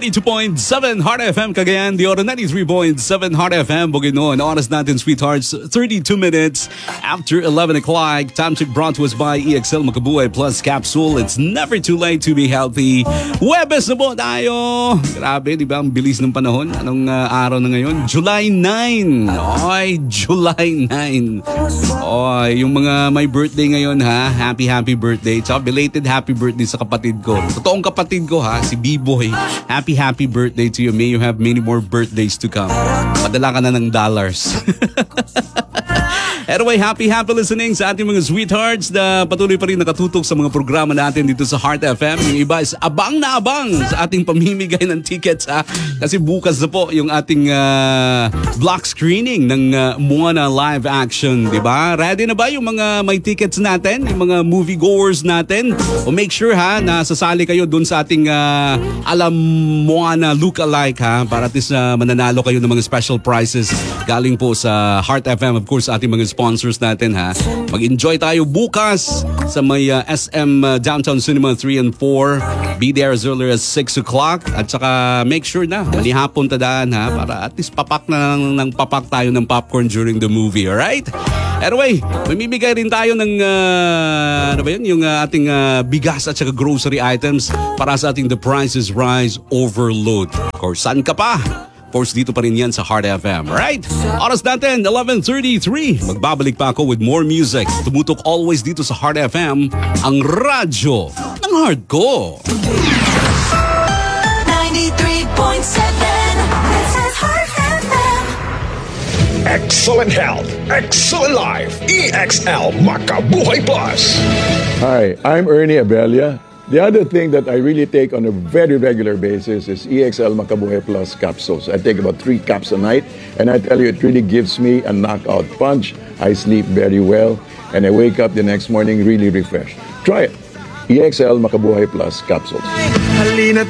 92.7 Heart FM Cagayan, the Oro 93.7 Heart FM Bukidnon. Oras natin, sweethearts, 32 minutes after 11 o'clock. Time check brought to us by EXL Makabuhay Plus Capsule. It's never too late to be healthy. Webes na po tayo. Grabe, di ba? Ang bilis ng panahon. Anong araw na ngayon? July 9. Oy, July 9. Oy, yung mga may birthday ngayon ha, happy birthday. Tsaka belated happy birthday sa kapatid ko. Totoong kapatid ko ha, si B-Boy. Happy birthday to you. May you have many more birthdays to come. Padala ka na ng dollars. Anyway, happy listening sa ating mga sweethearts na patuloy pa rin nakatutok sa mga programa natin dito sa Heart FM. Yung iba is abang na abang sa ating pamimigay ng tickets ha. Kasi bukas na po yung ating block screening ng Moana live action, di ba? Ready na ba yung mga may tickets natin? Yung mga moviegoers natin? O make sure ha, na sasali kayo dun sa ating Alam Moana look-alike ha, para at least mananalo kayo ng mga special prizes galing po sa Heart FM, of course, ating mga sponsors natin ha. Mag-enjoy tayo bukas sa may SM Downtown Cinema 3 and 4. Be there as early as 6 o'clock. At saka make sure na malihapon tadaan ha, para at least papak na ng papak tayo ng popcorn during the movie, alright? Anyway, mamimigay rin tayo ng ano ba yun? Yung ating bigas at saka grocery items para sa ating The Price is Rise Overload. Of course, saan ka pa? Of course, dito pa rin yan sa Heart FM, right? Oras natin, 11:33. Magbabalik pa ako with more music. Tumutok always dito sa Heart FM, ang radyo ng heart ko. 93.7, this is Heart FM. Excellent health, excellent life. EXL Makabuhay Plus. Hi, I'm Ernie Abella. The other thing that I really take on a very regular basis is EXL Makabuhay Plus capsules. I take about 3 caps a night, and I tell you, it really gives me a knockout punch. I sleep very well, and I wake up the next morning really refreshed. Try it. EXL Makabuhay Plus capsules. Halina't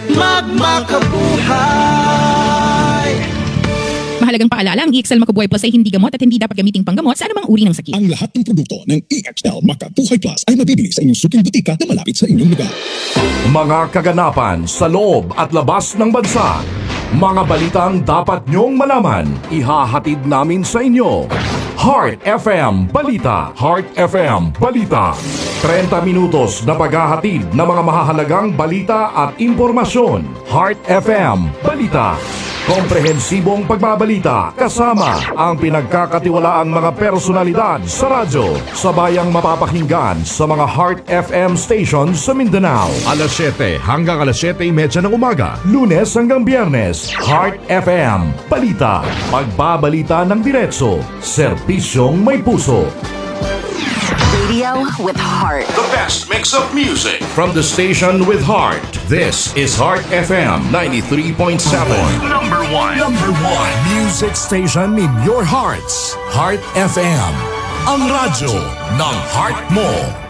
magmakabuhay. Mahalagang paalala, ang EXL Makabuhay Plus ay hindi gamot at hindi dapat gamiting panggamot sa anumang uri ng sakit. Ang lahat ng produkto ng EXL Makabuhay Plus ay mabibili sa inyong suking butika na malapit sa inyong lugar. Mga kaganapan sa loob at labas ng bansa. Mga balitang dapat nyong malaman, ihahatid namin sa inyo. Heart FM Balita. Heart FM Balita. 30 minutos na paghahatid ng mga mahahalagang balita at impormasyon. Heart FM Balita. Komprehensibong pagbabalita kasama ang pinagkakatiwalaang mga personalidad sa radyo. Sabayang mapapakinggan sa mga Heart FM stations sa Mindanao. Alas 7 hanggang alas 7:30 ng umaga, Lunes hanggang Biyernes. Heart FM Balita. Pagbabalita ng diretso, serbisyong may puso. Radio with heart. The best mix of music from the station with heart. This is Heart FM 93.7. Number one music station in your hearts. Heart FM. Ang radyo ng heart mo.